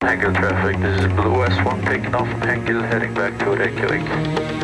Hangle traffic, this is Blue S1 taking off from Hangle heading back to Reykjavik.